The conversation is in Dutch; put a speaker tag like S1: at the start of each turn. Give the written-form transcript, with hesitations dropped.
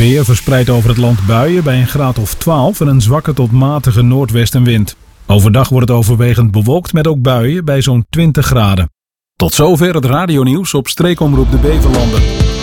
S1: weer, verspreid over het land buien bij een graad of 12 en een zwakke tot matige noordwestenwind. Overdag wordt het overwegend bewolkt met ook buien bij zo'n 20 graden. Tot zover het radionieuws op Streekomroep de Beverlanden.